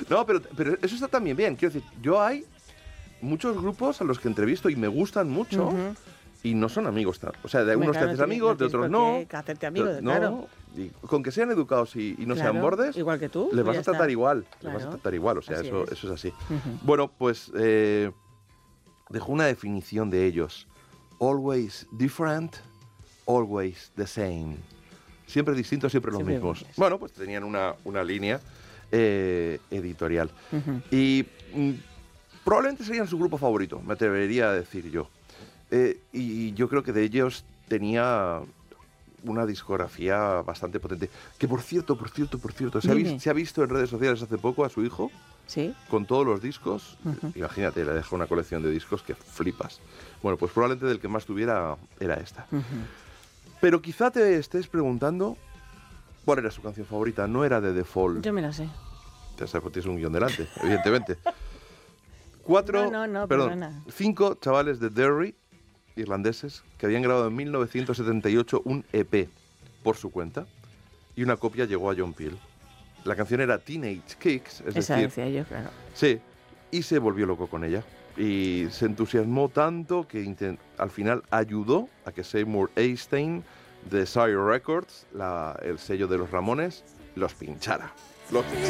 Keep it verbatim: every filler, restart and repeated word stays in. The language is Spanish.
No, pero, pero eso está también bien. Quiero decir, yo hay muchos grupos a los que entrevisto y me gustan mucho uh-huh. y no son amigos. O sea, de algunos claro, te haces amigos, no de otros no. Que hacerte amigos, no, claro. Y con que sean educados y, y no claro, sean bordes, igual que tú, les vas a tratar está. igual. Claro. Les vas a tratar igual, o sea, eso es. eso es así. Uh-huh. Bueno, pues eh, dejo una definición de ellos. Always different, always the same. Siempre distintos, siempre los siempre mismos. Bien. Bueno, pues tenían una, una línea eh, editorial. Uh-huh. Y mm, probablemente serían su grupo favorito, me atrevería a decir yo. Eh, y yo creo que de ellos tenía una discografía bastante potente. Que por cierto, por cierto, por cierto, ¿se ha, visto, se ha visto en redes sociales hace poco a su hijo? Sí. Con todos los discos. Uh-huh. Imagínate, le deja una colección de discos que flipas. Bueno, pues probablemente del que más tuviera era esta. Uh-huh. Pero quizá te estés preguntando cuál era su canción favorita. No era de The Fall. Yo me la sé. Ya sabes, tienes un guión delante, evidentemente. Cuatro, no, no, no, perdón, perdona. cinco chavales de Derry, irlandeses, que habían grabado en mil novecientos setenta y ocho un E P por su cuenta y una copia llegó a John Peel. La canción era Teenage Kicks, es Esa decir... decía yo, claro. Sí, y se volvió loco con ella. Y se entusiasmó tanto que intent- al final ayudó a que Seymour Einstein de Sire Records, la, el sello de los Ramones, los pinchara. Los pinchara.